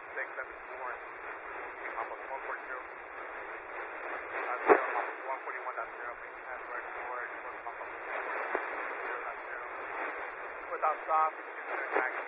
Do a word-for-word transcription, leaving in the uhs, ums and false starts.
six seven four, Papa one four zero, dot zero, Papa one forty-one dot zero, please password for Papa zero dot zero. Without stop, consider taxi.